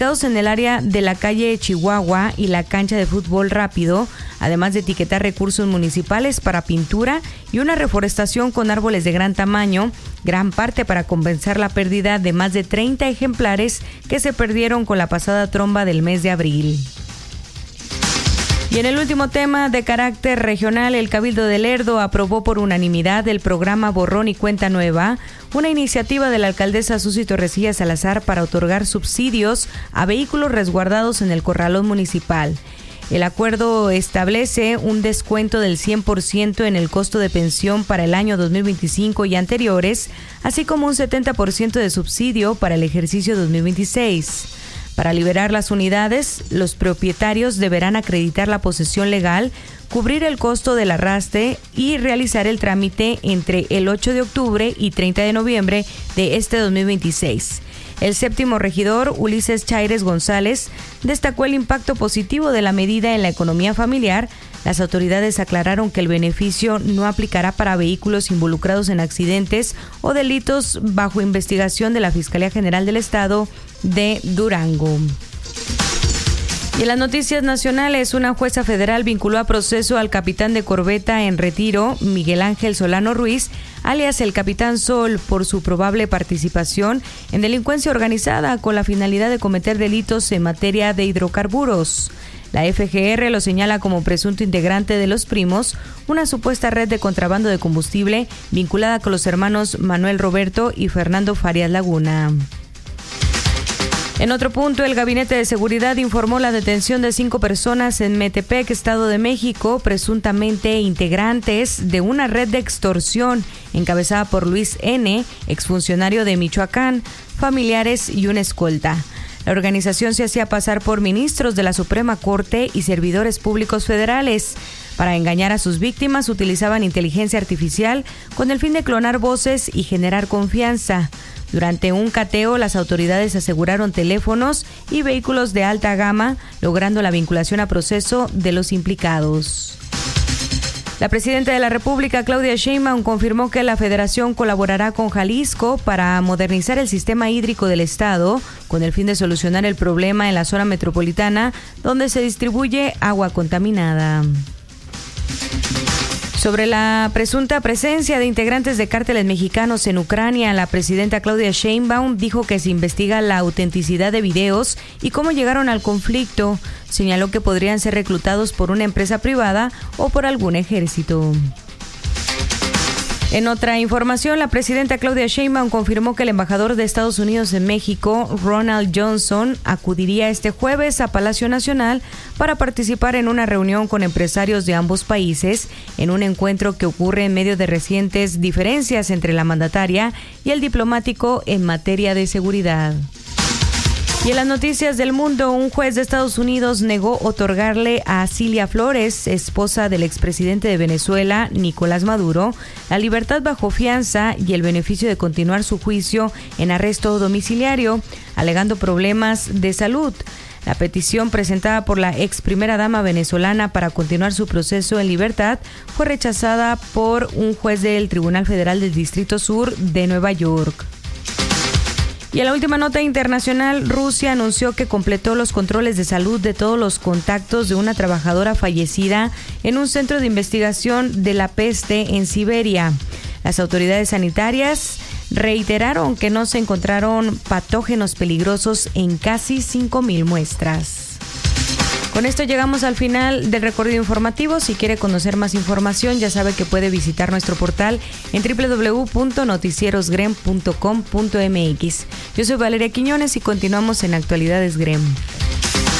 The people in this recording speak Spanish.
en el área de la calle Chihuahua y la cancha de fútbol rápido, además de etiquetar recursos municipales para pintura y una reforestación con árboles de gran tamaño, gran parte para compensar la pérdida de más de 30 ejemplares que se perdieron con la pasada tromba del mes de abril. Y en el último tema de carácter regional, el Cabildo de Lerdo aprobó por unanimidad el programa Borrón y Cuenta Nueva, una iniciativa de la alcaldesa Susi Torrecilla Salazar para otorgar subsidios a vehículos resguardados en el corralón municipal. El acuerdo establece un descuento del 100% en el costo de pensión para el año 2025 y anteriores, así como un 70% de subsidio para el ejercicio 2026. Para liberar las unidades, los propietarios deberán acreditar la posesión legal, cubrir el costo del arrastre y realizar el trámite entre el 8 de octubre y 30 de noviembre de este 2026. El séptimo regidor, Ulises Chaires González, destacó el impacto positivo de la medida en la economía familiar. Las autoridades aclararon que el beneficio no aplicará para vehículos involucrados en accidentes o delitos bajo investigación de la Fiscalía General del Estado de Durango. Y en las noticias nacionales, una jueza federal vinculó a proceso al capitán de corbeta en retiro, Miguel Ángel Solano Ruiz, alias el Capitán Sol, por su probable participación en delincuencia organizada con la finalidad de cometer delitos en materia de hidrocarburos. La FGR lo señala como presunto integrante de Los Primos, una supuesta red de contrabando de combustible vinculada con los hermanos Manuel Roberto y Fernando Farias Laguna. En otro punto, el Gabinete de Seguridad informó la detención de 5 personas en Metepec, Estado de México, presuntamente integrantes de una red de extorsión encabezada por Luis N., exfuncionario de Michoacán, familiares y una escolta. La organización se hacía pasar por ministros de la Suprema Corte y servidores públicos federales. Para engañar a sus víctimas utilizaban inteligencia artificial con el fin de clonar voces y generar confianza. Durante un cateo, las autoridades aseguraron teléfonos y vehículos de alta gama, logrando la vinculación a proceso de los implicados. La presidenta de la República, Claudia Sheinbaum, confirmó que la Federación colaborará con Jalisco para modernizar el sistema hídrico del Estado, con el fin de solucionar el problema en la zona metropolitana, donde se distribuye agua contaminada. Sobre la presunta presencia de integrantes de cárteles mexicanos en Ucrania, la presidenta Claudia Sheinbaum dijo que se investiga la autenticidad de videos y cómo llegaron al conflicto. Señaló que podrían ser reclutados por una empresa privada o por algún ejército. En otra información, la presidenta Claudia Sheinbaum confirmó que el embajador de Estados Unidos en México, Ronald Johnson, acudiría este jueves a Palacio Nacional para participar en una reunión con empresarios de ambos países, en un encuentro que ocurre en medio de recientes diferencias entre la mandataria y el diplomático en materia de seguridad. Y en las noticias del mundo, un juez de Estados Unidos negó otorgarle a Cilia Flores, esposa del expresidente de Venezuela, Nicolás Maduro, la libertad bajo fianza y el beneficio de continuar su juicio en arresto domiciliario, alegando problemas de salud. La petición presentada por la ex primera dama venezolana para continuar su proceso en libertad fue rechazada por un juez del Tribunal Federal del Distrito Sur de Nueva York. Y en la última nota internacional, Rusia anunció que completó los controles de salud de todos los contactos de una trabajadora fallecida en un centro de investigación de la peste en Siberia. Las autoridades sanitarias reiteraron que no se encontraron patógenos peligrosos en casi 5,000 muestras. Con esto llegamos al final del recorrido informativo. Si quiere conocer más información, ya sabe que puede visitar nuestro portal en www.noticierosgrem.com.mx. Yo soy Valeria Quiñones y continuamos en Actualidades Grem.